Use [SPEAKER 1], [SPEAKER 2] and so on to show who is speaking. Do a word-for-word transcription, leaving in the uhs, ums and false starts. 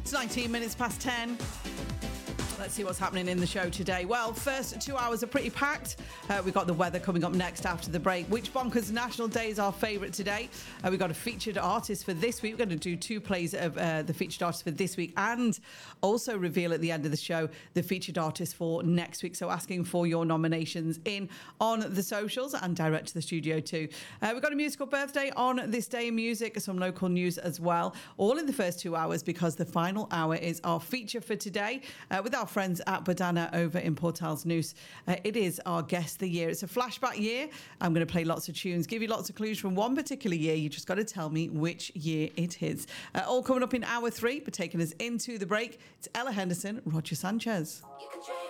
[SPEAKER 1] It's nineteen minutes past ten. Let's see what's happening in the show today. Well, first two hours are pretty packed. Uh, we've got the weather coming up next after the break. Which Bonkers National Day is our favourite today? Uh, we've got a featured artist for this week. We're going to do two plays of uh, the featured artist for this week and also reveal at the end of the show the featured artist for next week. So asking for your nominations in on the socials and direct to the studio too. Uh, we've got a musical birthday on this day in music, some local news as well, all in the first two hours because the final hour is our feature for today uh, with our friends at Badana over in Portals News. Uh, it is our guest of the year. It's a flashback year. I'm going to play lots of tunes, give you lots of clues from one particular year. You just got to tell me which year it is. Uh, all coming up in hour three, but taking us into the break. It's Ella Henderson, Roger Sanchez.